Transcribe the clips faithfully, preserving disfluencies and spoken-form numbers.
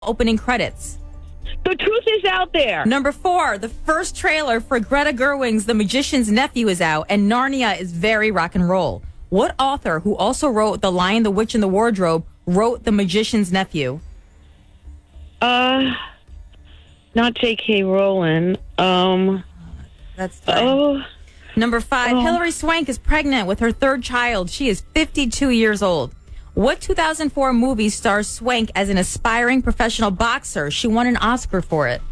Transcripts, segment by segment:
opening credits? The Truth Is Out There. Number four, the first trailer for Greta Gerwig's The Magician's Nephew is out, and Narnia is very rock and roll. What author, who also wrote The Lion, the Witch, and the Wardrobe, wrote The Magician's Nephew? Uh, not J K. Rowling. Um, That's fine. Oh. Number five, Oh. Hilary Swank is pregnant with her third child. She is fifty-two years old. What two thousand four movie stars Swank as an aspiring professional boxer? She won an Oscar for it.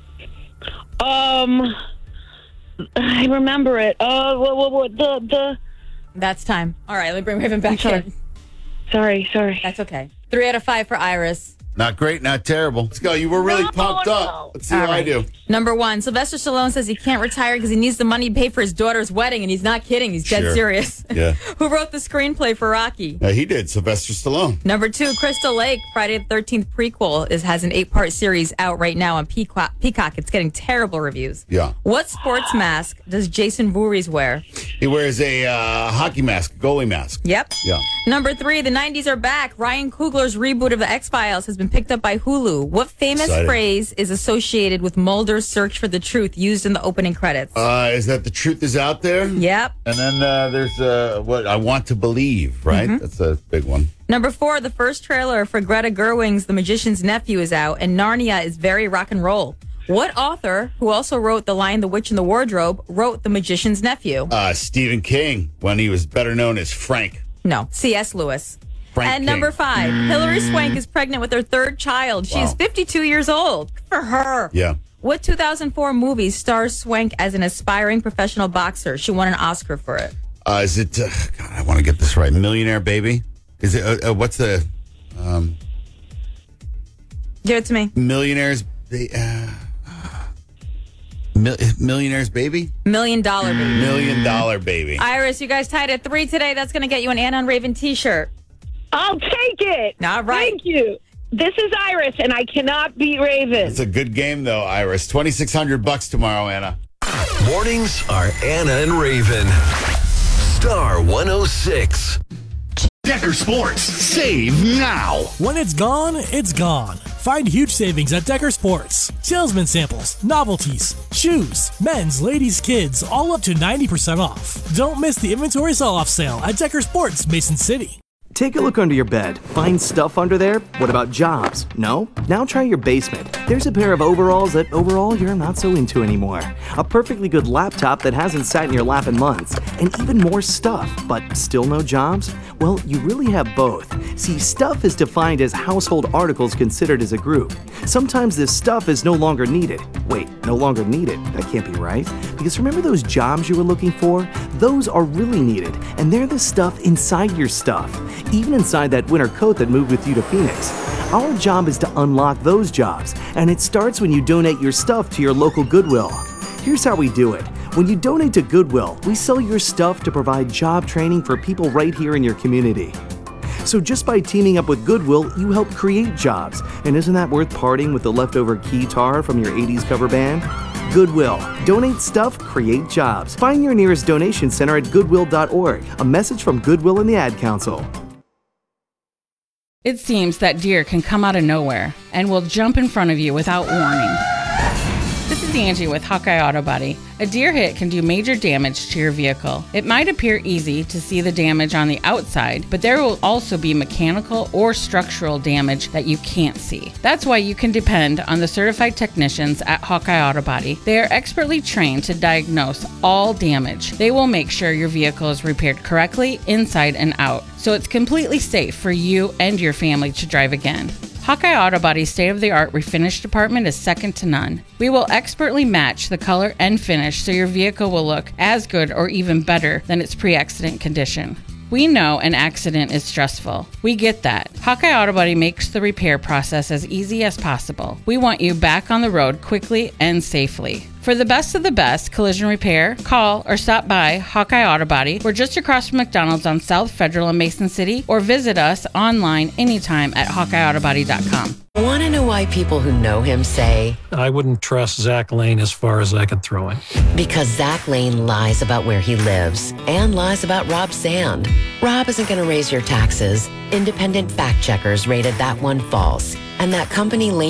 Um, I remember it. Uh, what, what, what, the, the... That's time. All right, let me bring Raven back sorry. in. Sorry, sorry. That's okay. Three out of five for Iris. Not great, not terrible. Let's go. You were really No, pumped no. up. Let's see All how I right. do. Number one, Sylvester Stallone says he can't retire because he needs the money to pay for his daughter's wedding, and he's not kidding. He's dead Sure. serious. Yeah. Who wrote the screenplay for Rocky? Uh, he did. Sylvester Stallone. Number two, Crystal Lake, Friday the thirteenth prequel, is has an eight-part series out right now on Peacock. Peacock. It's getting terrible reviews. Yeah. What sports mask does Jason Voorhees wear? He wears a uh, hockey mask, goalie mask. Yep. Yeah. Number three, the nineties are back. Ryan Coogler's reboot of The X-Files has been picked up by Hulu. What famous Exciting. phrase is associated with Mulder's search for the truth used in the opening credits? Uh, is that The Truth Is Out There? Yep. And then uh, there's uh, what I Want to Believe, right? Mm-hmm. That's a big one. Number four, the first trailer for Greta Gerwig's The Magician's Nephew is out, and Narnia is very rock and roll. What author, who also wrote The Lion, the Witch, and the Wardrobe, wrote The Magician's Nephew? Uh, Stephen King, when he was better known as Frank. No, C S. Lewis. Frank and King. number five, Hilary Swank is pregnant with her third child. She is Wow. fifty-two years old. Good for her. Yeah. What two thousand four movie stars Swank as an aspiring professional boxer? She won an Oscar for it. Uh, is it, uh, God, I want to get this right. Millionaire Baby? Is it, uh, uh, what's the, um, Give it to me. Millionaires, uh, Mil- Millionaire's Baby? Million Dollar Baby. Million Dollar Baby. Iris, you guys tied at three today. That's going to get you an Anna and Raven t-shirt. I'll take it. All right. Thank you. This is Iris, and I cannot beat Raven. It's a good game, though, Iris. twenty-six hundred bucks tomorrow, Anna. Mornings are Anna and Raven. Star one oh six. Decker Sports. Save now. When it's gone, it's gone. Find huge savings at Decker Sports. Salesman samples, novelties, shoes, men's, ladies, kids, all up to ninety percent off. Don't miss the inventory sell-off sale at Decker Sports, Mason City. Take a look under your bed. Find stuff under there? What about jobs? No? Now try your basement. There's a pair of overalls that overall you're not so into anymore. A perfectly good laptop that hasn't sat in your lap in months. And even more stuff, but still no jobs? Well, you really have both. See, stuff is defined as household articles considered as a group. Sometimes this stuff is no longer needed. Wait, no longer needed? That can't be right. Because remember those jobs you were looking for? Those are really needed, and they're the stuff inside your stuff. Even inside that winter coat that moved with you to Phoenix. Our job is to unlock those jobs, and it starts when you donate your stuff to your local Goodwill. Here's how we do it. When you donate to Goodwill, we sell your stuff to provide job training for people right here in your community. So just by teaming up with Goodwill, you help create jobs. And isn't that worth parting with the leftover keytar from your eighties cover band? Goodwill. Donate stuff, create jobs. Find your nearest donation center at goodwill dot org. A message from Goodwill and the Ad Council. It seems that deer can come out of nowhere and will jump in front of you without warning. This is Angie with Hawkeye Auto Body. A deer hit can do major damage to your vehicle. It might appear easy to see the damage on the outside, but there will also be mechanical or structural damage that you can't see. That's why you can depend on the certified technicians at Hawkeye Auto Body. They are expertly trained to diagnose all damage. They will make sure your vehicle is repaired correctly inside and out, so it's completely safe for you and your family to drive again. Hawkeye Auto Body's state-of-the-art refinish department is second to none. We will expertly match the color and finish so your vehicle will look as good or even better than its pre-accident condition. We know an accident is stressful. We get that. Hawkeye Auto Body makes the repair process as easy as possible. We want you back on the road quickly and safely. For the best of the best collision repair, call or stop by Hawkeye Auto Body. We're just across from McDonald's on South Federal in Mason City, or visit us online anytime at hawkeye auto body dot com. Want to know why people who know him say, I wouldn't trust Zach Lane as far as I could throw him? Because Zach Lane lies about where he lives and lies about Rob Sand. Rob isn't going to raise your taxes. Independent fact checkers rated that one false. And that company Lane